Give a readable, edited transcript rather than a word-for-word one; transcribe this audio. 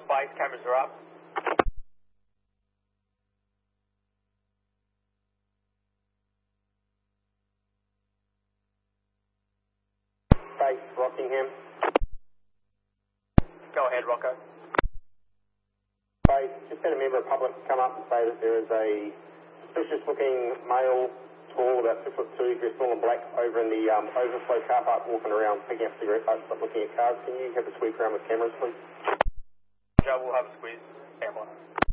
base, cameras are up. Base, Rockingham. Go ahead, Rocco. Base, just had a member of the public come up and say that there is a suspicious looking male, tall, about 6'2", dressed all in black, over in the overflow car park, walking around, picking up cigarette butts, but looking at cars. Can you have a sweep around with cameras, please? Joe, we'll have a squeeze. Stand by.